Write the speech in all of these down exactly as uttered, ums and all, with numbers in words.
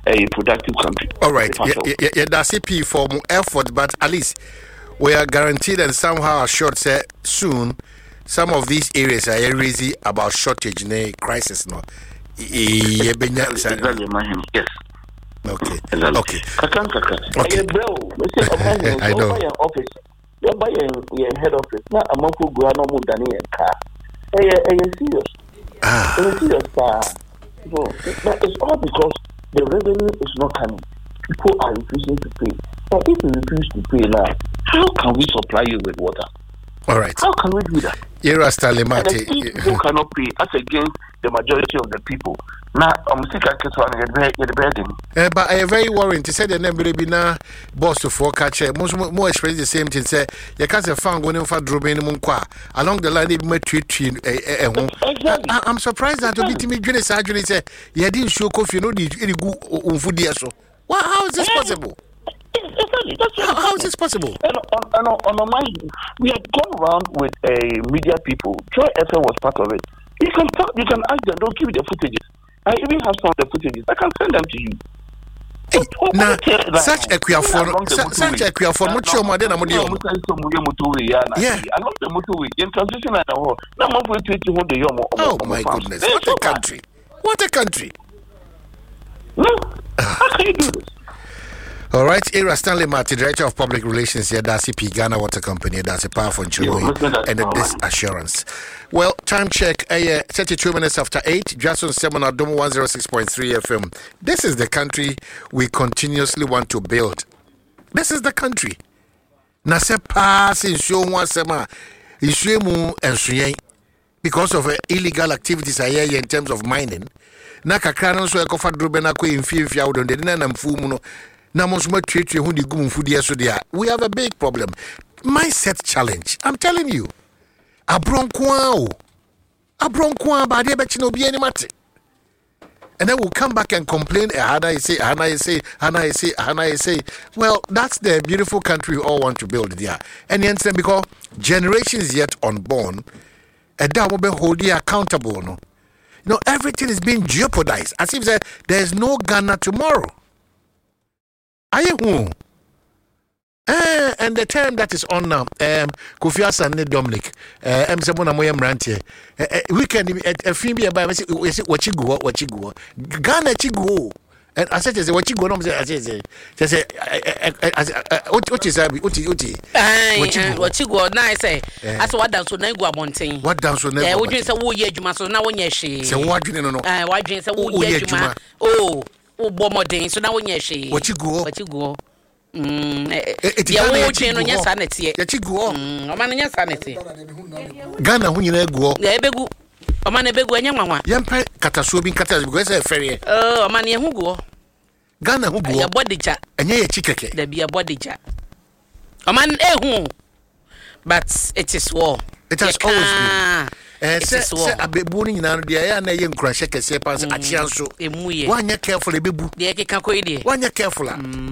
a productive country. All right, yeah, yeah, yeah, that's a P for more effort, but at least we are guaranteed and somehow assured say soon some of these areas are easy about shortage in crisis. No, yes. Okay. Okay. Okay. I know. You buy your head office. Now a month go no more than a car. Hey, hey, serious. Ah. It's serious, car. So, but it's all because the revenue is not coming. People are refusing to pay. But if you refuse to pay now, how can we supply you with water? All right. How can we do that? You're Stanley Marty. People cannot pay as against the majority of the people. Now, I'm sick of this one. You're the burden. Uh, but I am very worried to say the name will be now boss to forecast. Most more express the same thing. Say you can't say found going for dropping munkwa along the line. It might treat you. I'm surprised that to be timid. Julie Sajuli say you didn't show coffee. You know the any good food there. So wow, how is this possible? Exactly. That's how, how is this possible? And on, and on, on my mind, we have gone around with a uh, media people. Troy F M was part of it. You can talk, you can ask them. Don't give me the footages. I even have some of the footages. I can send them to you. Hey, now, such a queer form, such a queer form, much more than a model. Yeah, I love the motorway in transition at all. Now, I'm going to hold the young. Oh, my goodness. What a country. What a country. No, how can you do this? All right, Era Stanley Marty, Director of Public Relations here, that's P Ghana Water Company, that's a powerful Chiloy and this assurance. Well, time check, uh, thirty-two minutes after eight, Jason Seminar, Dome one oh six point three F M. This is the country we continuously want to build. This is the country. Nase pass in show one sema, in Shemu and Suyen, because of uh, illegal activities here in terms of mining. Naka Kranon so ekofa drobena ko imfi imfi awdo de na namfu mu no. We have a big problem. Mindset challenge. I'm telling you. Abronkwa. Abronkwa ba de bechi no bi any matter. And then we'll come back and complain. Hana say, Hana say, Hana say, Hana say. Well, that's the beautiful country we all want to build there. And then because generations yet unborn, and that will be holding accountable. No, you know, everything is being jeopardized. As if there is no Ghana tomorrow. Aye, who? Eh, and the term that is on now, um, Kofi Asane Dominic, uh, I'm someone I'm ranting. We can a film be about what you go, what you go, Ghana chigo. And I said, what you go on, I said, what is that? What you what you go, I say, that's what dance would never want to. What dance would never would you say, oh, yeah, you must know when you're she. So what do you know? I watch you say, oh, yeah, oh. Oh, bomodin. So now when you she, what you go, what you go. Mm, it is a chain on your sanity. That you go. Mm, a man in your sanity. Ghana, when you go, yeah, begu. A man a beg when your mamma. Yampa catastrophe catas because a ferry. Oh, a man who go. Ghana who go your body chat. And ye a chicken. There be a body chat. A man eh who. But it is war. It has always been. Eh, say a baboon now, the air and a young crash, a sepans, a chance. One year carefully, babu. The Ekako, one year careful.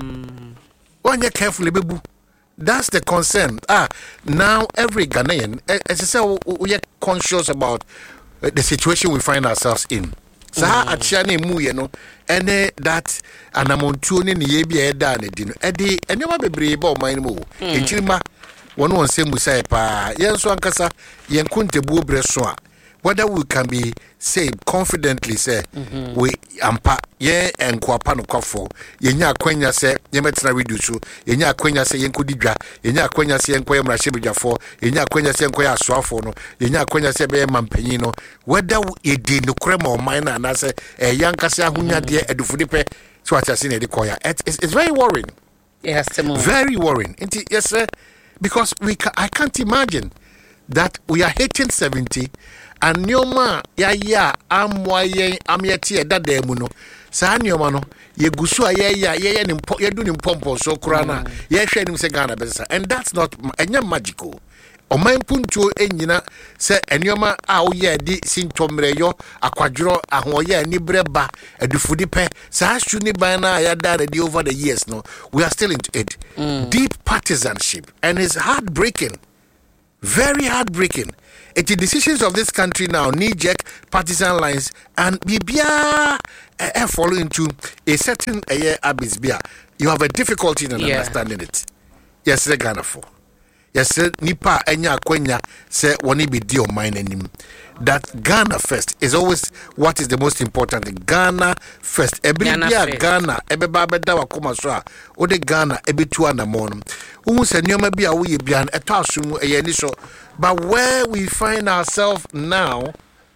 One year carefully, babu. That's the concern. Ah, now every Ghanaian, as I say, we are conscious about the situation we find ourselves in. So, at Shani Muyeno, and that, and I'm on tuning the Yabia Dane, Eddie, and you might be brave about my move. In Chilma. One one say Musa pa yen so ankasa yen kunte bu bresoa whether we can be say confidently say mm-hmm. we ampa yen enkwapa no kwafo yenya akwanya say yemetra reduce yenya akwanya say yen kodidwa yenya akwanya say yen koye mrahye bedwafo yenya akwanya say yen koye asoafo no yenya akwanya say be mampanyi no whether e di no krema o man na na say e yankasa ahunya de edufudipe so atase na de koya it's very worrying. Yes, very worrying. Yes sir. Because we ca- I can't imagine that we are hitting seventy and nyoma ya ya amwa ye amyeti da da mu no saa nyoma no ye gusu a ye ya ye ye ni mpo ye du ni mpompo so kura na ye hwe ni se Ghana besa and that's not enya magical. Oman puntuo enyina se enyoma a wo ye di sintomreyo akwadworo ahoye ani breba adufudi pe saa hwu ni ban na ya da di over the years no we are still into it. Mm. Deep partisanship and it's heartbreaking, very heartbreaking. It's the decisions of this country now, knee-jerk partisan lines, and bibia uh, follow into a certain uh, abyss. You have a difficulty in yeah. understanding it. Yes, the Ghana for. Yes, nipa enya kwenya say woni be di o mine anim. That Ghana first is always what is the most important thing. Ghana first. Ebibia Ghana ebeba beda wakoma so a o de Ghana ebetu anamon. Umu se nyoma bia wo ye bia eto asum eye ni so. But where we find ourselves now,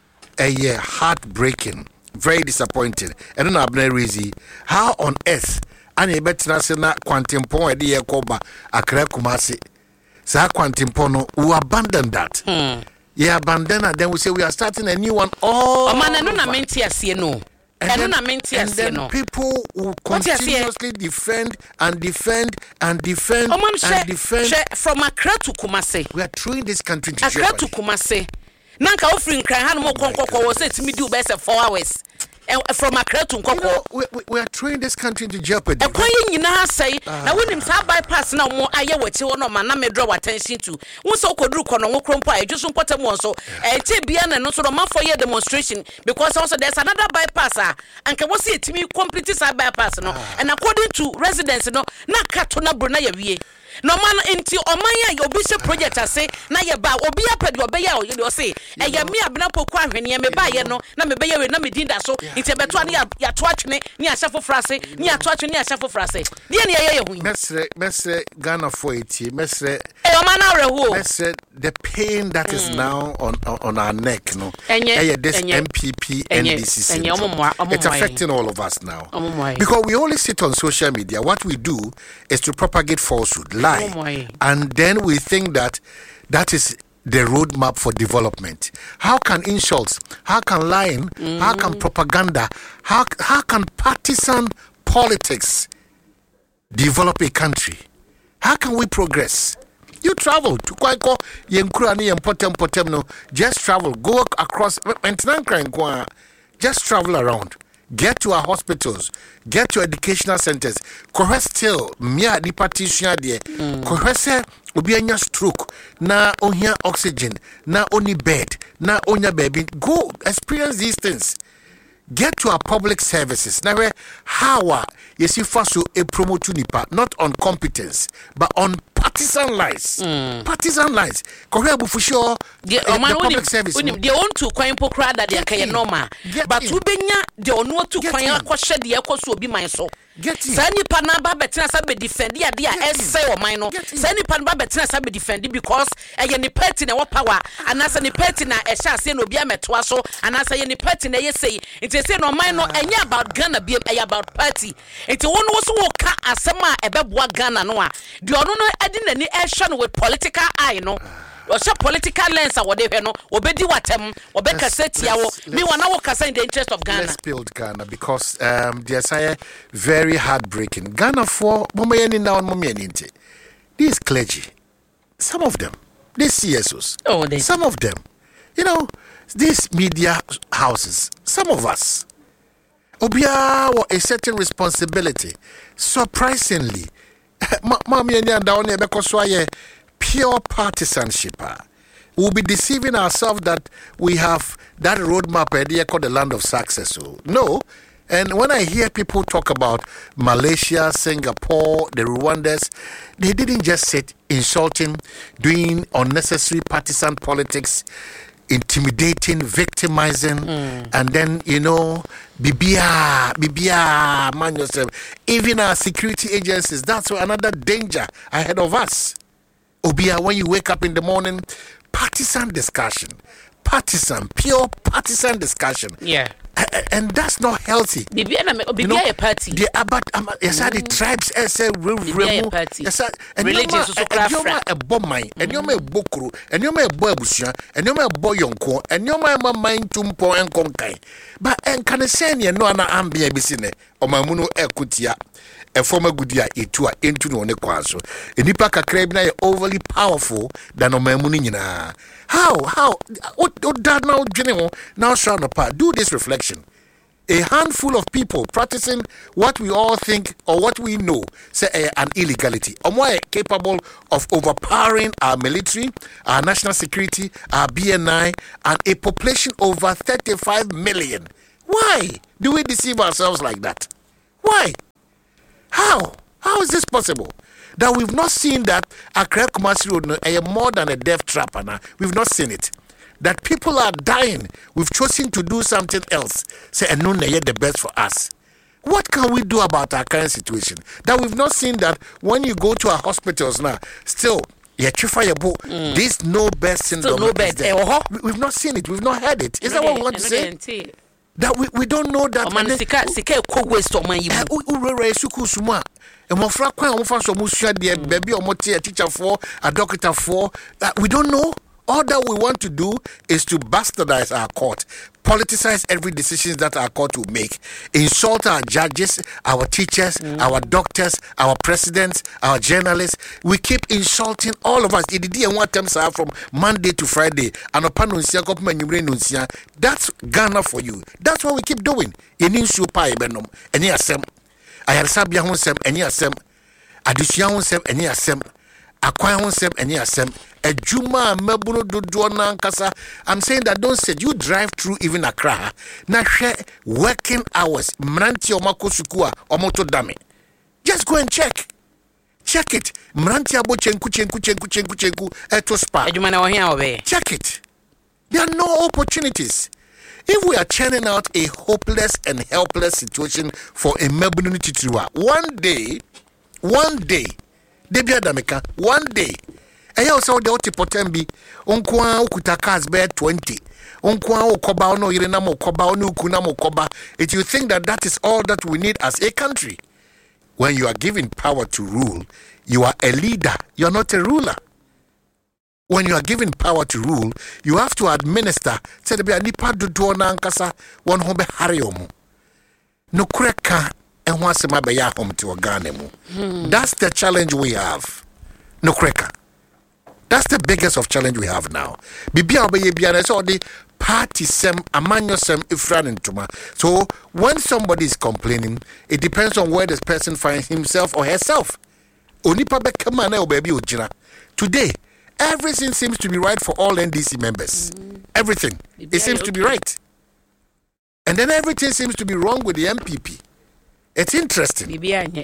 a year heartbreaking, very disappointing. And then abner easy. How on earth ani betina se na kwantimpon e de ye koba Accra Kumasi. Sa kwantimpono we abandon that. Hmm. Yeah, abandon and then we say we are starting a new one. Oh, man, I don't know no. And then, and then no. people will continuously defend and defend and defend oh, man, and she, defend. She, from Accra to Kumasi. We are throwing this country to Accra to Kumasi. Nanka offering cry hand mo konkoko was it me do best four hours. From Accra to Nkoko. You know, we, we, we are throwing this country into jeopardy. Ekwa nyina say na wonim sa bypass na mo aye wachi wo no ma na me draw attention to. Wo so koduru kono wo krompo aye jusu mpotem won so. E che bia na no so man for year demonstration because also there's another bypass ah anke wo se etimi complete sa bypass no and according to residents no na kato na bro na ya wie. No man into omanya your bishop project ase na ye ba obi apedi obeya o you say e ye me abena poku ahwene me ba ye no na me beya we na me dinda so nti beto ani ya to atwene ni ahyafo frase ni ato atwene ni ahyafo frase de ne ye ye hu mesre mesre Ghana for eti mesre e omana reho mesre the pain that mm. is now on, on on our neck no enye, this enye, M P P N D C C it's affecting all of us now because we only sit on social media. What we do is to propagate falsehood, lie, oh and then we think that that is the roadmap for development. How can insults, how can lying, mm. how can propaganda, how how can partisan politics develop a country? How can we progress? You travel to Kwaiko, Yenkurani and Potem Potem no, just travel, go across just travel around. Get to our hospitals, get to educational centers. Correct still, mia di partition there. Correct obi anya stroke, na onya oxygen, na only bed, na onya baby. Go experience these things. Get to our public services. Now, how you see first a promote nipa not on competence but on partisan lies. Mm. Partisan lies. Correct for sure. The, uh, the public service. They want to coin pokra that they are normal. But to benya they on what to coin a question the echo so be my so. Sani panaba betina sabe defend ya dia essay or minor. Sani panaba betina sabe defend because a ye ni party na what power and as ni party na a sha say no be a metwa so and as a ni party na ye say it is say no minor enya about Ghana be about party. It one was wo ka asema ebeboa Ghana no a de ono no edi nani e hwe no with political eye no. What's political lens or whatever no obedi watem obeka setia wo me wana wo kasa in the interest of Ghana. Let's build Ghana because um the asaya very heartbreaking. Ghana for momayeni na on momayeni nti. These clergy, some of them, these C S Os, oh, they... some of them, you know, these media houses, some of us, obia a certain responsibility. Surprisingly, mami enya down here because why pure partisanship. We'll be deceiving ourselves that we have that roadmap idea called the land of success. No. And when I hear people talk about Malaysia, Singapore, the Rwandans, they didn't just sit insulting, doing unnecessary partisan politics, intimidating, victimizing, mm. and then, you know, bibia, bibia, man yourself. Even our security agencies, that's another danger ahead of us. Obia, when you wake up in the morning, partisan discussion, partisan, pure partisan discussion. Yeah. Uh, and that's not healthy. Bibia na bibia a party. The about um, yes, mm. the tribes as a remu. Yes, and religious so craft. And you're a bomb and you're a bokru, and you're a boy bushia, and you're a boy yonko, and you're my mind tumpo and konkai. But and can say no ana ambia bisine or my muno ekutia. A former good year, it to into no nequaso. A nipa crabina overly powerful than on my munina. How, how, what, what, that now, general, now, shall apart. Do this reflection. a handful of people practicing what we all think or what we know say uh, an illegality. Or more capable of overpowering our military, our national security, our B N I, and a population over thirty-five million. Why do we deceive ourselves like that? Why? How? How is this possible? That we've not seen that Accra Kumasi Road is more than a death trap, and we've not seen it. That people are dying. We've chosen to do something else. Say, and no, yet the best for us. What can we do about our current situation? That we've not seen that when you go to our hospitals now, still, yeah, mm. this no best syndrome. No best. There. Uh-huh. We've not seen it. We've not heard it. Is that what we want to say? That we, we don't know that. Man, sika sika ko waste of money. Urere suku suma. E mo fra kwan mo fa so mo sua de baby o mo te teacher for a doctor for. We don't know. All that we want to do is to bastardize our court, politicize every decision that our court will make, insult our judges, our teachers, mm. our doctors, our presidents, our journalists. We keep insulting all of us. From Monday to Friday. That's Ghana for you. That's what we keep doing. Any super benom, any assem. I had Sabia honsem, any assem. Adisia honsem, any assem. Acquire honsem, any assem. A Juma Mebuno do Nankasa. I'm saying that don't say you drive through even Accra. Na share working hours. Mranti omako sukua omoto dame. Just go and check. Check it. Mranti abo chenku chenku chenku chenku chenku eto spa. Check it. There are no opportunities. If we are churning out a hopeless and helpless situation for a Mebuno Titriwa, one day, one day, Debia Dameka, one day. Eya also de otipotembi onkwa okuta cars be twenty onkwa okoba no yire na mo koba no ku na mo koba. If you think that that is all that we need as a country, when you are given power to rule, you are a leader, you are not a ruler. When you are given power to rule, you have to administer. Say the be nipa dodo na nkasa won ho be hare omo no kureka enwa sema be ya hom te Ghana mu. That's the challenge we have. No kureka. That's the biggest of challenge we have now. Bibia obeye bia na so the party sem amanyo sem ifran ntoma. So when somebody is complaining, it depends on where this person finds himself or herself. Onipa be kama na obebi ojira. Today, everything seems to be right for all N D C members. Mm-hmm. Everything. It seems to be right. And then everything seems to be wrong with the M P P. It's interesting.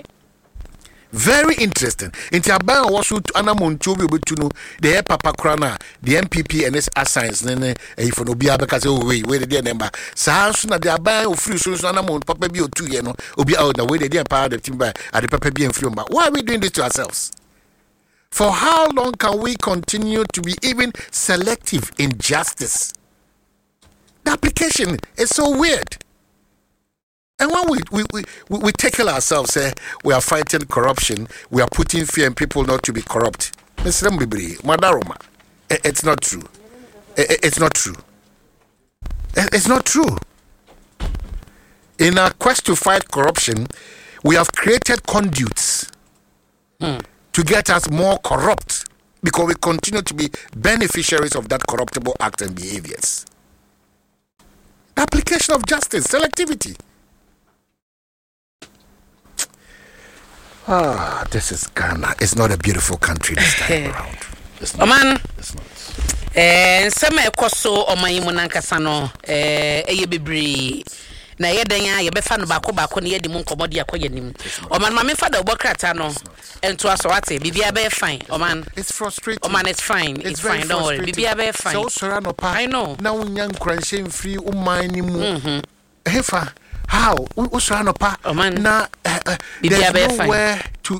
Very interesting. Inti aban wasu anamontu bi obetunu the papa krana the M P P and its assigns nene e for no bia beka say oh wait wait the number sa so na the aban ofri so so anamon papa bi otu ye no obi out na wait the empower the team by at the papa bi enfri mba. Why are we doing this to ourselves? For how long can we continue to be even selective in justice? The application is so weird. And when we we, we, we, we tackle ourselves, eh, we are fighting corruption, we are putting fear in people not to be corrupt. It's not true. It's not true. It's not true. In our quest to fight corruption, we have created conduits mm. to get us more corrupt because we continue to be beneficiaries of that corruptible act and behaviors. The application of justice, selectivity. Ah, oh, this is Ghana. It's not a beautiful country this time around. It's not. Oman. It's not. Eh, some ekoso oman mu nankasa no eh eye bebre. Na ye den ya ye be fa no bako bako ne ye di mu nkomodi akoye nim. Oman ma me fa da obokrata no ento aso wate bibia be fine. Oman. It's frustrating. Oman, it's fine. It's, it's fine. Don't worry. Bibia be fine. So sora no pa. I know. Na unyan kranshe free uman ni mu. Mhm. Hefa. How? Pa? Oh man, na uh, uh, there's nowhere to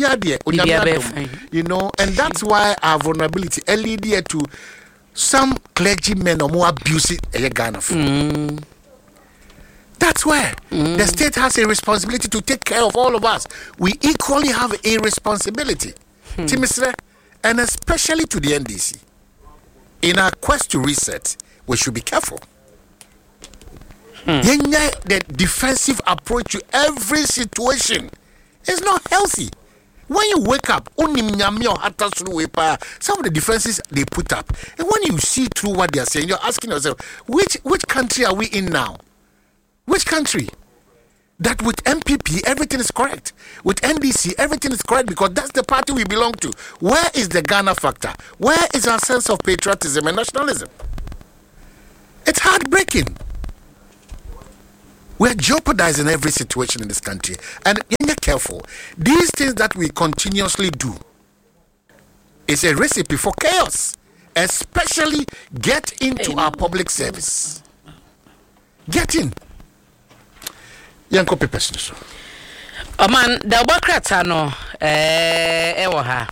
you know, and that's why our vulnerability lead to some clergymen or more abuse a Ghana. Mm. That's where mm. the state has a responsibility to take care of all of us. We equally have a responsibility, hmm. and especially to the N D C. In our quest to reset, we should be careful. Hmm. The defensive approach to every situation is not healthy. When you wake up, some of the defenses they put up, and when you see through what they are saying, you're asking yourself, which which country are we in now? Which country? That with M P P, everything is correct. With N D C, everything is correct because that's the party we belong to. Where is the Ghana factor? Where is our sense of patriotism and nationalism? It's heartbreaking. We're jeopardizing every situation in this country. And you're careful. These things that we continuously do is a recipe for chaos. Especially get into Amen. Our public service. Get in. Yanko Pepes. Oman, the Bokrata no, eh, ewaha.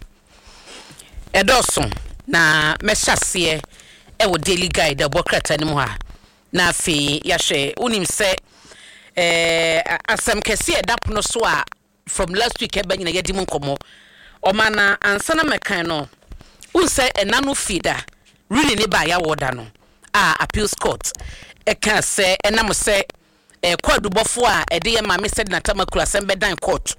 Edoson, na meshasie, ewo daily guide, the Bokrata ni muha. Na fi, yashe, unim se, eh, asem kesi edap no swa, from last week, ebe nyina yedi munkomo. Omana, ansana mekano, unse enanu fida, really ni ba ya woda no. Ah, appeals court. Eka se, enamo se, eh kwadu bofo a ede ye mame said na tamakula sembe dan court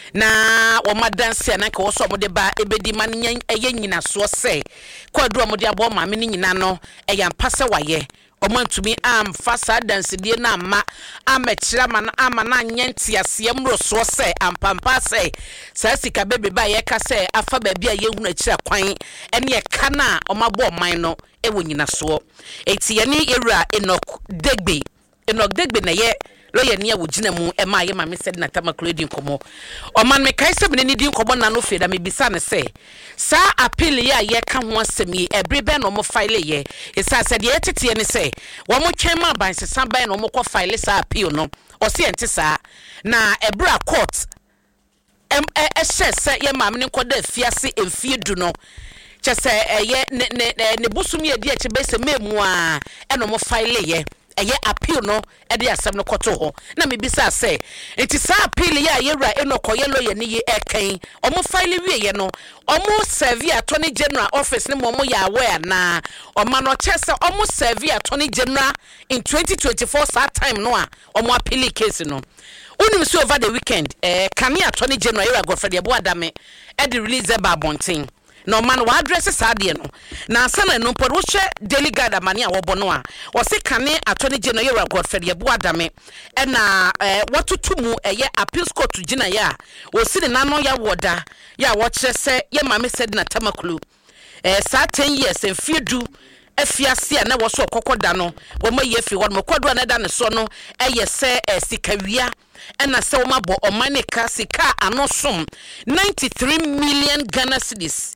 na wo madanse na ka wo so mo de ba ebedi man yen eye nyina so se kwadu a mo de abo mame ni nyina no e ya mpase waye omantumi am fasa danse die na ma amekira man ama na nyenti ase mro so se ampampa se sa sika bebe ba ye ka se afa ba bia ye hunu akira kwan ene ye ka na omabo man no e wo nyina so eti ye ni ewura Enoch Degbe Enoch Degbe na ye lawyer ni awugina mu e ma ye ma me said na tamaklo di nkomo o man me kai se ni di nkomo na no fe da me bisa ne se sa appeal ye ye ka ho asemi ebrebe no mo file ye isa said ye tete ne se wo mo twen ma ban se san ban no mo ko file sa appeal no o se ente sa na ebra court em e hye se ye ma me ne koda fiase emfie du no chese ye ne ne ne busum ye di e chebe se memu a e no mo file ye eye appeal no e de asem no koto ho na me bisa say enti sa appeal ya yewra Enoch Oyelo ye ni ye ekan omo file wie ye no omo serve attorney general office ni mo mo ya aware na omo no chese omo serve attorney general in twenty twenty-four sa time no a omo appeal case no unim so over the weekend eh kan attorney general Yewra Godfrey Eboadame e de release e ba bonten no man wa address sade no na sana no pod wo hwe daily guide amane a wo bono a wo se kane attorney general Yewra Godfrey Eboadame e na eh watutumu eye appeals court gina ya wo si ne nano ya woda ya wo kire se ye mame said na tamakulu eh sa ten years en fiedu afiase na wo so kokoda no wo ma ye fi wo no kodo na da ne so no eye se sikawia ena se wo mabo omanika sika anosom ninety-three million Ghana cedis.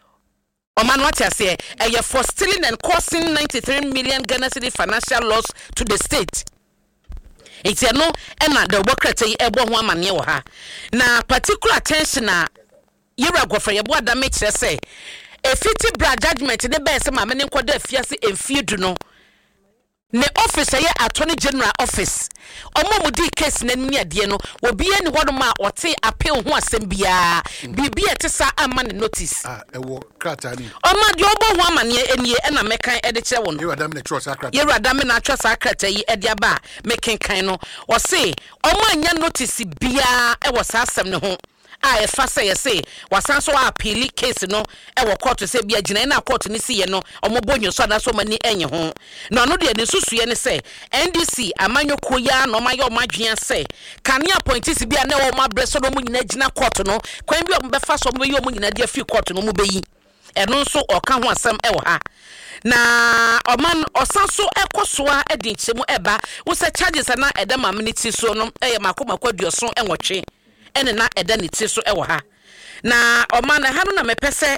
Oman what you say, eh, for stealing and causing ninety-three million Ghana city financial loss to the state. It's a no, and the worker say, eh, one woman near her. Now, particular attention, na Yewra Godfrey Eboadame say, a fifty bra judgment in the best, my many quad fiasi and fear do no. Ne office aye attorney general office omo mudi case na nni ade no wo bia ni hodoma ote appeal ho asem bia bibia te sa ama ne notice ah ewo krata ni omo de obo ho amane enie e na mekan e de kire wo no Yewra Dame na trust akrata Yewra Dame na trust akrata yi e de aba mekan kan no wo se omo anya notice bia e wo sa asem ne ho a e fa say say wasan so appeal case no e wo court say bia gina na court ni si ye no omo bonyo so na so mani enye ho no no de ne susuye ne say N D C amanyoko ya no mayo madwen say kan ya appointees bia na wo mabre so no mu nyina gina court no kwan bia mo be fa so mo yo mo nyina de afi court no mo beyi eno nso oka ho asem e wo ha na oman osanso ekosoa e de nchemu eba wo say charges na edema minute so no e makoma kwaduoso enwotwe ene na eda ne ti so e wo ha na oma na ha no na mepese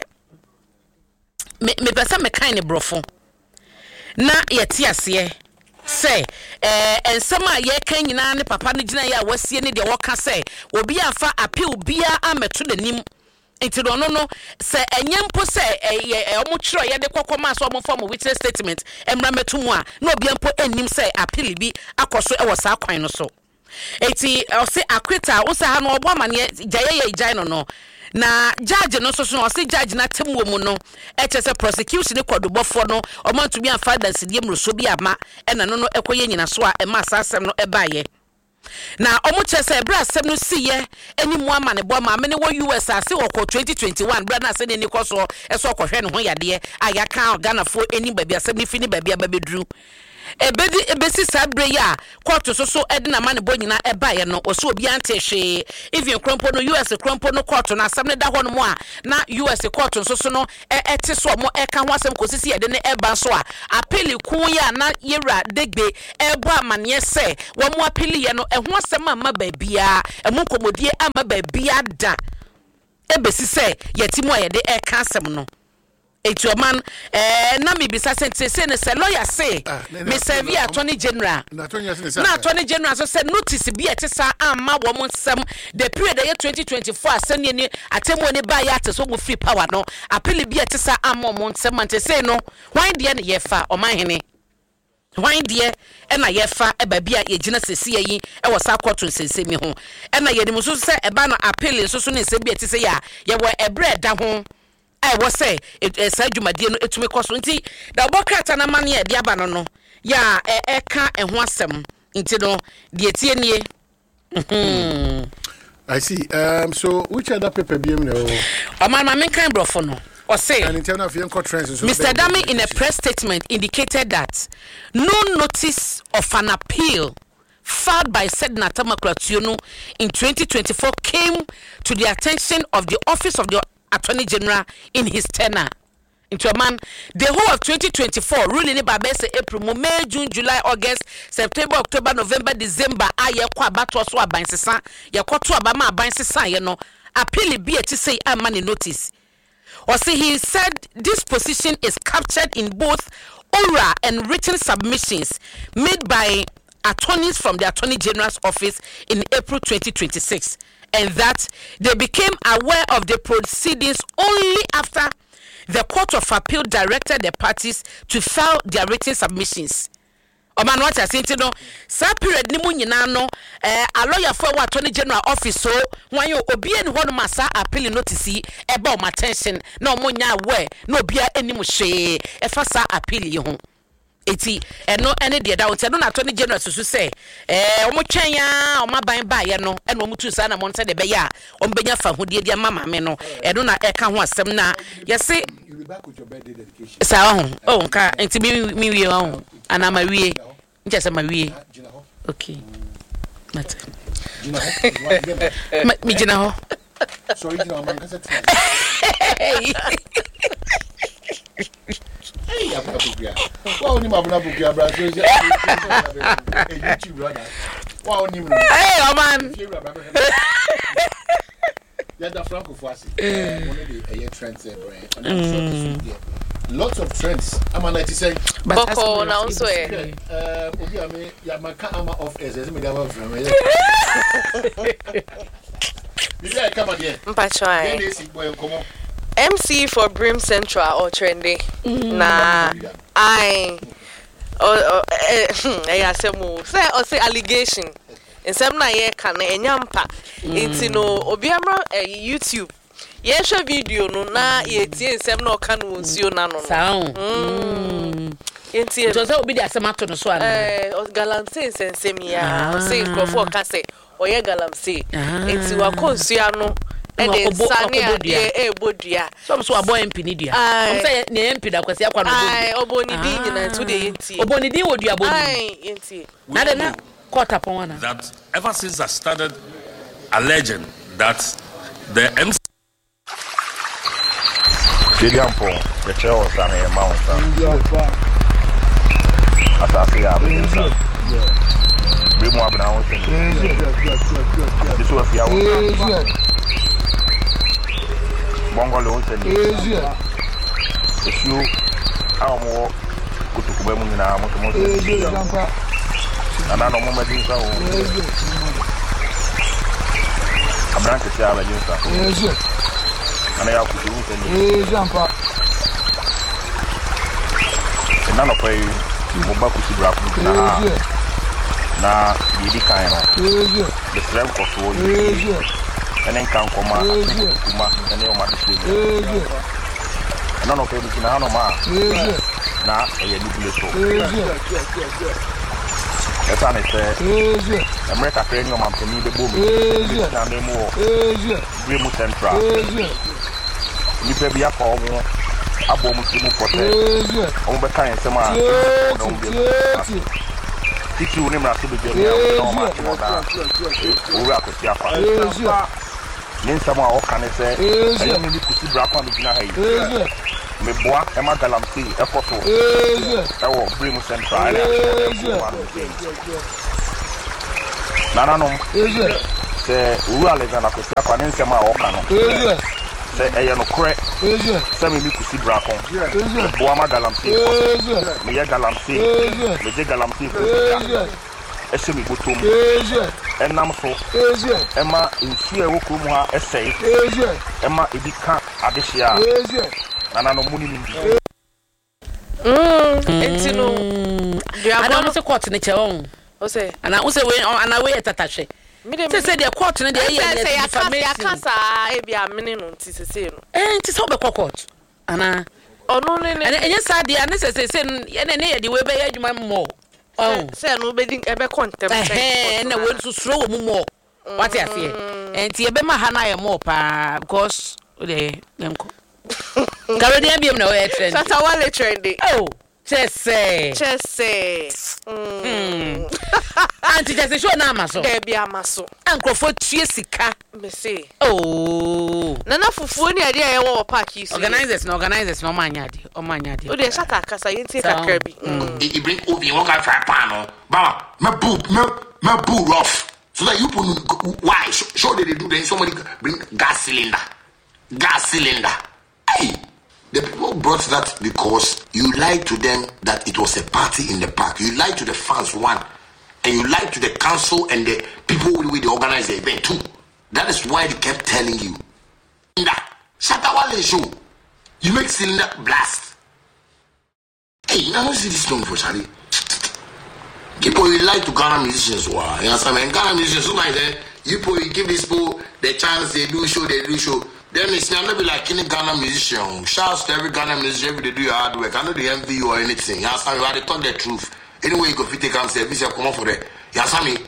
me mepese me kan ne brofo na yeti ase se eh ensem a ye kan nyina ne papa ne gina ya wasie ne de wo ka se obi afa appeal bia ameto nanim enti no no se enyempo se eh omo kiro ye de kokoma so omo form witness statement emra metumu a na obi ampo enim se appeal bi akoso e wo sa kwan no so eti o se akwita o se ha no obo amane jaye ye jai no no na judge no so so o se judge na temwo mu no e che se prosecution kwadobofo no o man to be an father sidie mruso bi ama e na no no ekoye nyina so a e ma asasem no e baye na omo che se bra asem no siye eni mu ama ne bo ma me ne wo U S ase wo twenty twenty-one bra na se ne ni koso e so kohwe ne ho yade ayaka Ghana fo eni babia asem ni fini babia babedru ebedi ebesi sabre ya court so so edna man bo nyina eba ye no oso obi ante hwe even krompo no U S krompo no court no asem ne da ho no mo a na U S court so so no ete so mo eka ho asem kosisi ye de ne eba so a appeal ku ya na yewra degbe ebo amane se wo mo appeal ye no eho asem ama ba bia emu komodie ama ba bia da ebesi se yetimo ye de eka asem no Etu man eh na me bisa sente say ne say lawyer say me serve attorney general na attorney general so say notice bi etisa amma wo mo nsem the period of twenty twenty-four asani ni atemu ni ba ya teso mo free power no appeal bi etisa amma mo nsem ante say no why de ne yefa o man hene why de e na yefa e ba bia ye gina sesi yi e wo sa court nsensem mi ho e na ye ni so say e ba no appeal so so ne se bi etisa ya ye wo ebre da ho I was say it is a Jumadie no etumi koso nti da bokrata na mane e dia ba no no ya e e ka e ho asem nti no de tie nie mhm I see um so which other paper B M no o man ma men kan brofo no o say Mister Dami in a press statement indicated that no notice of an appeal filed by said Natama Kratuno in twenty twenty-four came to the attention of the office of the Attorney General in his tenure. Into a man, the whole of twenty twenty-four, ruling about April, May, June, July, August, September, October, November, December, aye kwa bato so abansesa, ya kwa tu abama abansesa ye no, appeal be to say a money notice. Or say he said this position is captured in both oral and written submissions made by attorneys from the Attorney General's office in April twenty twenty-six. And that they became aware of the proceedings only after the Court of Appeal directed the parties to file their written submissions. Oman what I said no, sa period ni mu nyina no eh a lawyer for Attorney General office so wan yo obi en ho no masa appeal notice e ba o attention na o nya aware na obi anim hwe e fa sa appeal yi ho. Eti eno ene de da wonte no na Attorney General susu say eh omo twen ya omo ban ba ye no ene omo tu sa na mo nse de be ya omo benya fa hodie dia mama me no eno na e ka ho asem na ye se you be back with your birthday dedication sa ho oh nka enti mi mi wie ho ana ma wie nche se ma wie okay mate jina ho mi jina ho sorry jina man ka se Hey, I'm Bugria. Wow, ni mabuna Bugria, brother. YouTube brother. Wow, ni. Hey, man. Yeah, the Franco Fuasi. One of the trends there, lots of trends. I'm an ninety say. Boko na also eh. Uh, obi ame ya maka ama of as me da wa from. Bibi I come there. Mpachwa. Dey si boy komo. M C for Brim Central or trendy. Mm. Nah, I oh eh ya semu say or say allegation. Nsem na ye kan enyampa. Enti no obi amra YouTube. Ye hwe video no na ye tie nsem na oka no nsuo na no. Sound. Mm. Enti so say obi dey asemato no so ana. Eh galamse nsensem ya. Say crofo ka say oye galamse. Enti wa konsuo no e dey sane e e bodua so so abo M P ni dua o say ne M P da kwase akwa no bodua ai oboni din nyina to dey enti oboni din wo dua boni ai enti na de na quarter pon wana that ever since I started alleging that the M C Filiampo the chair was an amount asasi ya bisa bi mo abna won se this was ya Bongolo wonse ni Asia Esio awo kutukube mu nyina mo to mo Asia ana no mo madi nka o Abranche sia ala jinsa Asia ana ya kutu wonse ni Asia mpa na no pai mo ba kutu bra ku na na yidi kan no Asia the trem ko so Asia and then can come out kuma and then ma disi eh na no ke bi na no ma eh na e ye ni so eh esa ne se eh America train no ma pe ni be bo mi eh na me mo eh Brim Central eh ni pe bi akọ mo abom timu pote on be kan sema on be titi woni mra so be je o ma timo da o ra ko ti afa nin sama o kan se ayo mi kusi bra kwa mi gina hayi me boa e ma galamti e foto e wo Brim Central nana no se uru Alexander ko sia kwa nin sama o kan no se e no kre se mi kusi bra kon boa ma galamti me ye galamti me je galamti e se mi botom e nam so e ma nsu e wo kru mu ha e sei e ma e bi ka adehia nana no muni ni mm entino ana no se court ne che on o se ana o se we ana we tatashe se se de court ne de ye ne defamation ya kasa e bia mene no nti se se no eh nti so be court ana ono ne ne enye sa de ana se se se ye ne ye de we be ye adwuma mo oh se no be din e be contem eh na we susuro wo mu mo what ya fear enti e be ma ha na ye mo pa because de nemko Carodia be no way trend. That's how I trendy. Oh, just say. Just say. Mm. Auntie just show na maso. There be a maso. Uncle for three sika. Me say. Oh. Nana fufu ni ade e wo park you. Organizers no organizers no manyade. O manyade. O de shata kasa yenti kakra bi. You bring obi one guy fry pan no. Baba, me boot me me boot rough. So that you put why show they do then somebody bring gas cylinder. Gas cylinder. Hey, the people brought that because you lied to them that it was a party in the park. You lied to the fans, one, and you lied to the council and the people who will organize the event, two. That is why they kept telling you. Shatawale show. You make cylinder blast. Hey, I don't see this song for Charlie. People, you like to Ghana musicians. Wow, you understand? And Ghana musicians, so like that, you people, you give these people the chance, they do show, they do show. Then it's not be like any Ghana musician. Shouts to every Ghana musician, every day do your hard work. I know they envy you or anything. You understand me? I talk the truth. Anyway, you go fit take and say, "This come on for that." You understand me?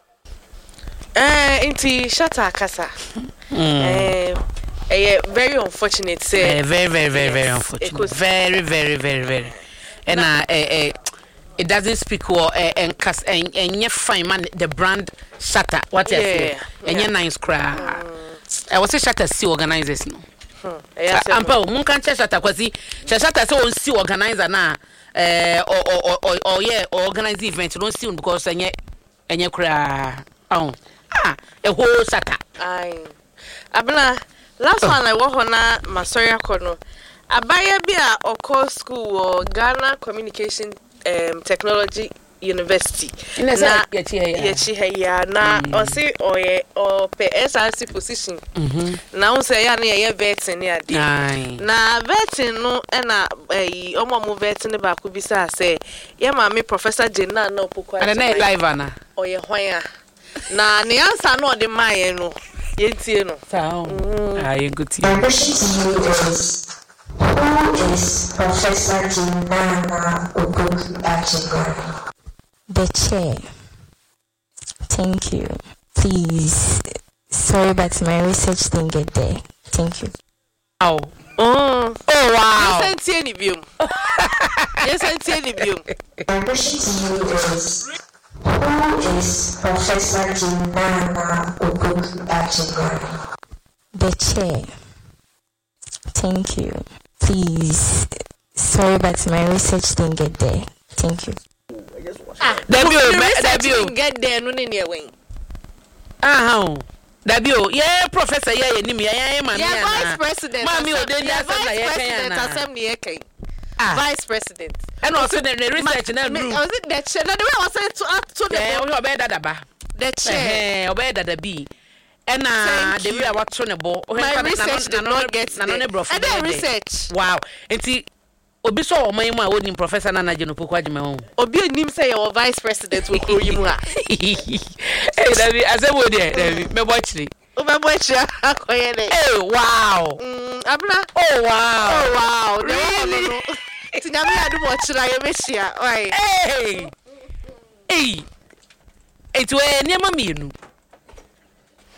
Eh, inti shata kasa. Eh, eh, very unfortunate. Say, eh, very, very, very, very unfortunate. Very, very, very, very. And uh, eh, eh, it doesn't speak well. Eh, and cast and and you find man the brand shata. What you say? And you nice cry. I was a shatter see organizers no. Hmm. Ampa mun kan shatter kwasi. Shatter say on see organizer na eh or or or or yeah organize event don't see because enye enye kra ah ah a whole shatter. Ai. Abna last one I work on na Masoria kono. Abaya bi a okọ school or Ghana Communication um, Technology University na yechi heya na o si oye o pe S R C position na un say ya na ye vetting ya de na vetting no e na eh omo mo vetting ba ko bi sa say ye ma me Professor Jenna na opokwa na na live ana oye hwan na ne answer no de maye no ye tie no sao ayi guti who is Professor Jenna Opokwa? The chair. Thank you. Please. Sorry, but my research didn't get there. Thank you. Oh. Oh, oh wow. Yes, I see any view. Yes, I see any view. My question to you is, who is Professor Jenna Opokwa? The chair. Thank you. Please. Sorry, but my research didn't get there. Thank you. Ah, Dabio, get there no near wing. Ah, Dabio, yeah, Professor, yeah, Nimi, yeah, man, yeah, Vice President, Mammy, yeah, Vice President, Assembly, Vice President, and also the research and was it that chair? No, the was it to up to the obey that aba. The chair, obey that a bee. And uh, the way I watch on the ball, my research did not get there. I did research. Wow, and see. Obi so my ma woni Professor Nana Jeno Opokwa Jime ho. Obi nim say your vice president we kro yimu a. Eh David asemo there David me bochiri. O me bochiri akoye dey. Eh wow. Mm abna. Oh wow. Oh wow. Really? Ti nyame adu bochiri aye mehia. Oi. Eh. Eh. It we niam mienu.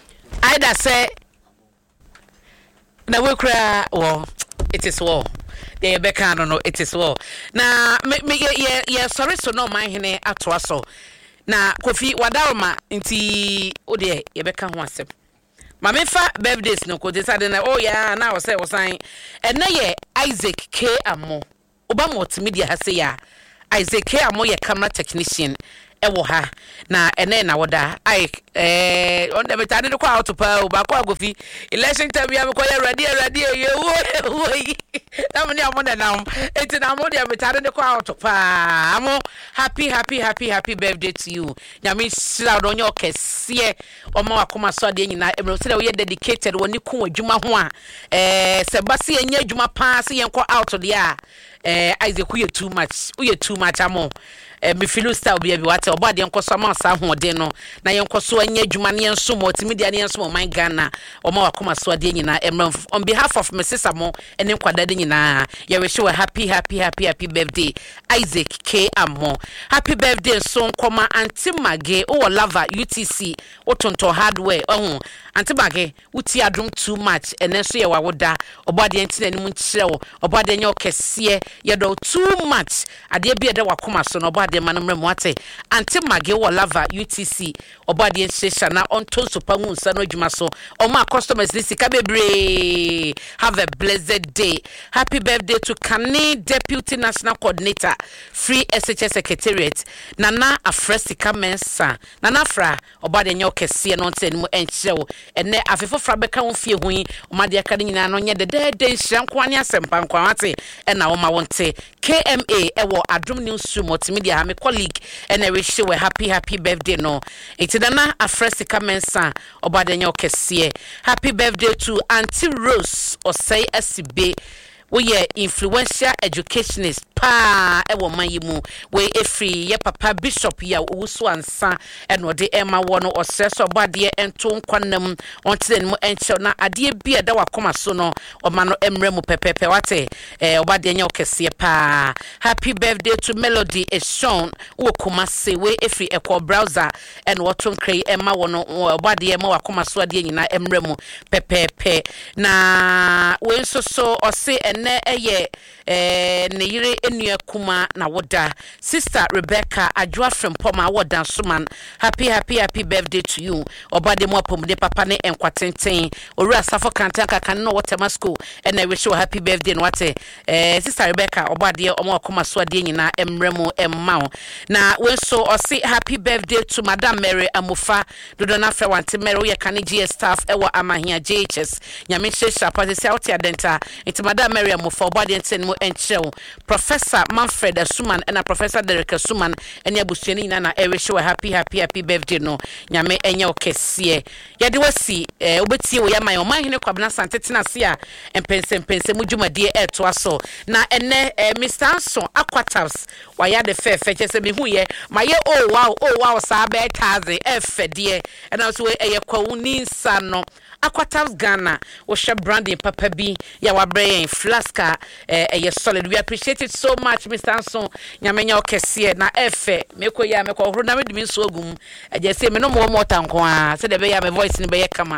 Either say na we kra wo it is war. ye beka no no it is well na me ye ye sorry so no man hene atoa so na Kofi Wadaroma nti ode ye beka ho asem ma me fa birthdays no ko decide na oh yeah na wo say wo san ene ye Isaac K Amo oba multimedia ha say ya Isaac K Amo ye camera technician ewo ha na ene na woda ai eh on the betade ko out pa o ba ko agofi election time ya me ko ya ready ready ye wo na me amo na na enti na mo de betade ko out pa amo happy happy happy happy birthday to you na me sira do nyo kese o ma akoma so de nyina emro se we dedicated woni ko adwuma ho a eh se ba se enya adwuma pa se yen ko out de a eh Isaac ku ye too much u ye too much amo eh me feel style bia bi wate obade enkoso ma sa hoden no na yenkoso anya adwuma ne enso multimedia ne enso my Ghana o ma wakoma so ade nyina emra on behalf of me sister mo ene kwada de nyina ye wish you a happy happy happy happy birthday Isaac K Amo happy birthday so nkoma Auntie Mage o lava U T C o tonto hardware oh Auntie Mage uti adum too much ene so ye wawoda obade enti na mu nkyerɛ obade nya okese ye do too much ade bia de wakoma so no de manamre mwate Auntie Mage wo lava U T C obade ensesha na onto sopa mu nsa no adwuma so oma customers this ka bebre have a blessed day happy birthday to Kane Deputy National Coordinator Free S H S Secretariat Nana Afresika Mensa Nana Fra obade nya okese no nte mu enchewo ene afefo fra beka wo fie hu omade aka nyina no nye de de de hyanko ane asempa nkwa wate ena wo ma wonte K M A ewo Adom News Multimedia my colleague and I wish you a happy happy birthday no it's dana Afresika Mensa obade nya okese happy birthday to Auntie Rose Osei Asibe we ye influential educationist pa ewo mayimu we efri ye papa bishop ya usu ansa eno de ema wono oseso bade ento nkwanam onte mu enche na ade bia da wakoma so no oma no emre mu pepepe wate eh obade nya okese pa happy birthday to Melody Eshon wo kuma se we efri ekọ browser eno woton krei ema wono obade ema wakoma so ade nyina emre mu pepepe na we so so ose ene eye eh ne yire enua kuma na woda sister Rebecca Adwa from Poma woda suman happy happy happy birthday to you obade mo apomde papa ne enkwatenten owura safo kantanka kan no water school and I wish you a happy birthday no wate eh sister Rebecca obade omo akoma so ade nyina emremu emma na we so o say happy birthday to Madam Mary Amufa dodo na fe wante Mary ye kan G S staff ewo amahia J H S nyame shesha pase out adenta it Madam Mary Amufa obade enten mo enchew Professor Manfred Suman and a Professor Derek Suman and Yabusiani na e wish you a happy happy happy birthday no nyame enye okese ye de wasi eh obetie wo ya man o man hene kwabna santetina sia empense mpense mudwumadie eto aso na ene Mister Anson Aquatabs wa ya de fe fe chese me hu ye maye oh wow oh wow sa be taze e fedie and also eye kwawu ni nsa no Aquatabs Ghana wo she branding papa bi ya wa brain flaska eh eye solid we appreciate it so much Mister Anson nyamenya okese na efe meko ya meko horo na medimi so ogum eje se me no mo mo tanko a se de be ya me voice ni be ye kama